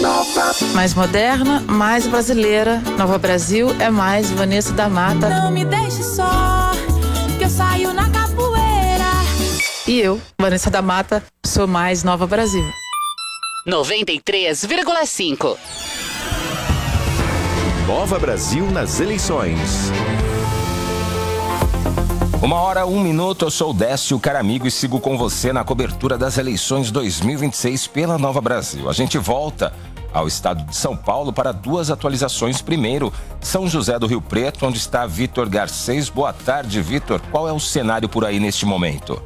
Mais moderna, mais brasileira. Nova Brasil é mais Vanessa da Mata. Não me deixe só, que eu saio na capoeira. E eu, Vanessa da Mata, sou mais Nova Brasil. 93,5. Nova Brasil nas eleições. 1h01, eu sou o Décio Caramigo e sigo com você na cobertura das eleições 2026 pela Nova Brasil. A gente volta ao estado de São Paulo para duas atualizações. Primeiro, São José do Rio Preto, onde está Vitor Garcês. Boa tarde, Vitor. Qual é o cenário por aí neste momento?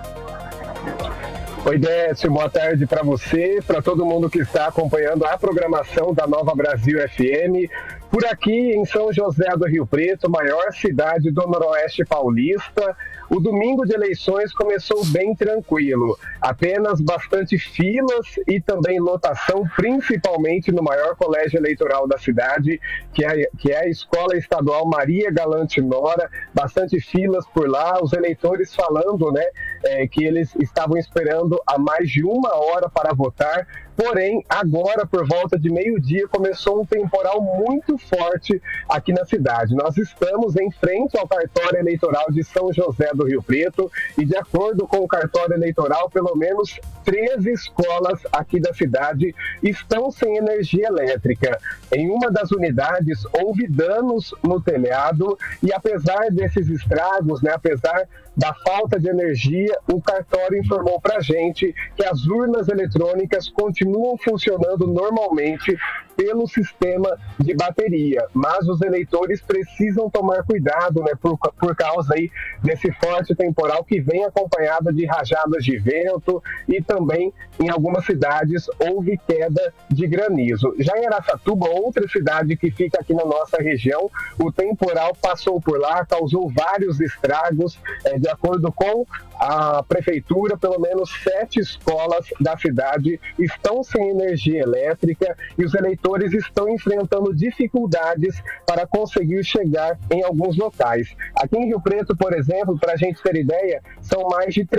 Oi, Décio, boa tarde para você, para todo mundo que está acompanhando a programação da Nova Brasil FM. Por aqui em São José do Rio Preto, maior cidade do Noroeste Paulista, o domingo de eleições começou bem tranquilo. Apenas bastante filas e também lotação, principalmente no maior colégio eleitoral da cidade, que é a Escola Estadual Maria Galante Nora. Bastante filas por lá, os eleitores falando, que eles estavam esperando há mais de 1 hora para votar. Porém, agora, por volta de meio-dia, começou um temporal muito forte aqui na cidade. Nós estamos em frente ao cartório eleitoral de São José do Rio Preto e, de acordo com o cartório eleitoral, pelo menos 13 escolas aqui da cidade estão sem energia elétrica. Em uma das unidades, houve danos no telhado e, apesar desses estragos, apesar da falta de energia, o cartório informou para a gente que as urnas eletrônicas continuam funcionando normalmente pelo sistema de bateria, mas os eleitores precisam tomar cuidado, por causa aí desse forte temporal que vem acompanhado de rajadas de vento e também em algumas cidades houve queda de granizo. Já em Araçatuba, outra cidade que fica aqui na nossa região, o temporal passou por lá, causou vários estragos. De acordo com a prefeitura, pelo menos 7 escolas da cidade estão sem energia elétrica e os eleitores estão enfrentando dificuldades para conseguir chegar em alguns locais. Aqui em Rio Preto, por exemplo, para a gente ter ideia, são mais de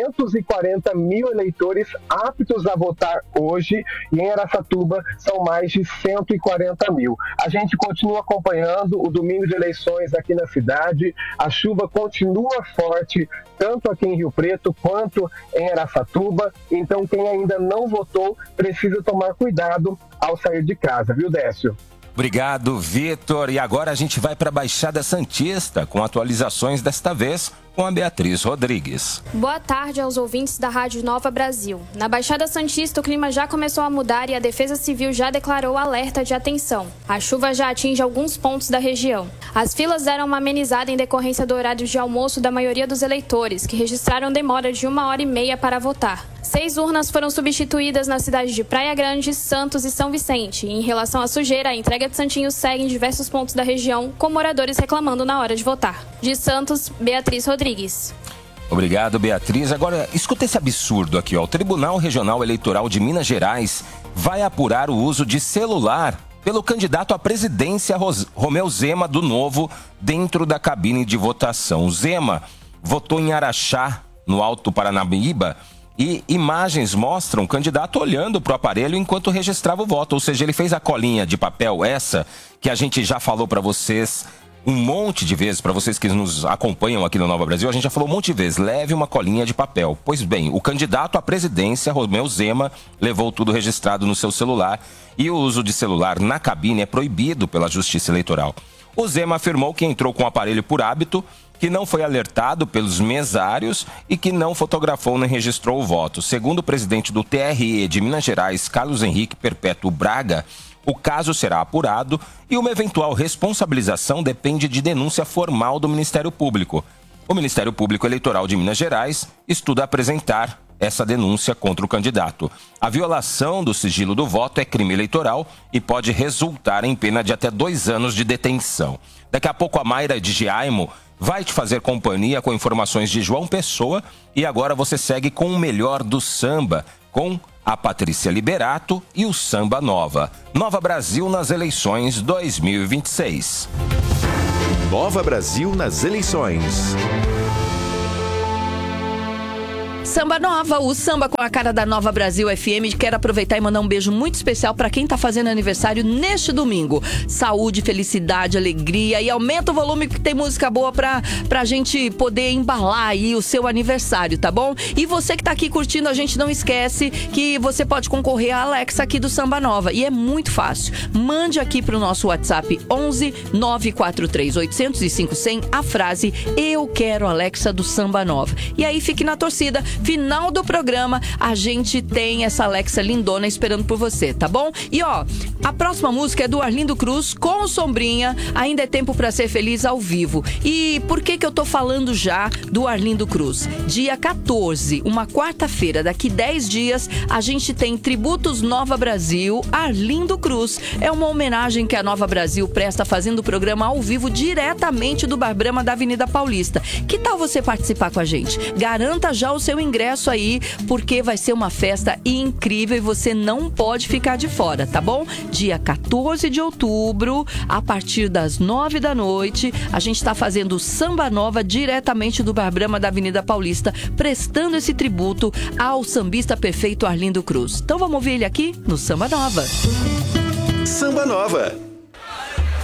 340 mil eleitores aptos a votar hoje e em Araçatuba são mais de 140 mil. A gente continua acompanhando o domingo de eleições aqui na cidade, a chuva continua forte, tanto aqui em Rio Preto quanto em Araçatuba, então quem ainda não votou precisa tomar cuidado ao sair de casa, viu, Décio? Obrigado, Vitor. E agora a gente vai para a Baixada Santista com atualizações desta vez com a Beatriz Rodrigues. Boa tarde aos ouvintes da Rádio Nova Brasil. Na Baixada Santista, o clima já começou a mudar e a Defesa Civil já declarou alerta de atenção. A chuva já atinge alguns pontos da região. As filas deram uma amenizada em decorrência do horário de almoço da maioria dos eleitores, que registraram demora de 1h30 para votar. 6 urnas foram substituídas na cidade de Praia Grande, Santos e São Vicente. E em relação à sujeira, a entrega de santinhos segue em diversos pontos da região, com moradores reclamando na hora de votar. De Santos, Beatriz Rodrigues. Obrigado, Beatriz. Agora, escuta esse absurdo aqui, ó. O Tribunal Regional Eleitoral de Minas Gerais vai apurar o uso de celular pelo candidato à presidência Romeu Zema do Novo dentro da cabine de votação. O Zema votou em Araxá, no Alto Paranaíba, e imagens mostram o candidato olhando para o aparelho enquanto registrava o voto. Ou seja, ele fez a colinha de papel, essa que a gente já falou para vocês um monte de vezes, para vocês que nos acompanham aqui no Nova Brasil, a gente já falou um monte de vezes, leve uma colinha de papel. Pois bem, o candidato à presidência, Romeu Zema, levou tudo registrado no seu celular e o uso de celular na cabine é proibido pela Justiça Eleitoral. O Zema afirmou que entrou com o aparelho por hábito, que não foi alertado pelos mesários e que não fotografou nem registrou o voto. Segundo o presidente do TRE de Minas Gerais, Carlos Henrique Perpétuo Braga, o caso será apurado e uma eventual responsabilização depende de denúncia formal do Ministério Público. O Ministério Público Eleitoral de Minas Gerais estuda apresentar essa denúncia contra o candidato. A violação do sigilo do voto é crime eleitoral e pode resultar em pena de até 2 anos de detenção. Daqui a pouco a Mayra de Giaimo vai te fazer companhia com informações de João Pessoa e agora você segue com o melhor do samba, com a Patrícia Liberato e o Samba Nova. Nova Brasil nas eleições 2026. Nova Brasil nas eleições. Samba Nova, o samba com a cara da Nova Brasil FM. Quero aproveitar e mandar um beijo muito especial para quem tá fazendo aniversário neste domingo. Saúde, felicidade, alegria, e aumenta o volume que tem música boa pra gente poder embalar aí o seu aniversário, tá bom? E você que tá aqui curtindo a gente, não esquece que você pode concorrer à Alexa aqui do Samba Nova, e é muito fácil. Mande aqui pro nosso WhatsApp 11 943 805 100 a frase "Eu quero Alexa do Samba Nova". E aí fique na torcida. Final do programa, a gente tem essa Alexa lindona esperando por você, tá bom? E ó, a próxima música é do Arlindo Cruz com o Sombrinha, Ainda é Tempo pra Ser Feliz ao vivo. E por que eu tô falando já do Arlindo Cruz? Dia 14, uma quarta-feira, daqui 10 dias, a gente tem Tributos Nova Brasil, Arlindo Cruz. É uma homenagem que a Nova Brasil presta fazendo o programa ao vivo diretamente do Bar Brahma da Avenida Paulista. Que tal você participar com a gente? Garanta já o seu ingresso aí, porque vai ser uma festa incrível e você não pode ficar de fora, tá bom? Dia 14 de outubro, a partir das 9 da noite, a gente tá fazendo Samba Nova diretamente do Bar Brahma da Avenida Paulista, prestando esse tributo ao sambista perfeito Arlindo Cruz. Então vamos ouvir ele aqui no Samba Nova. Samba Nova.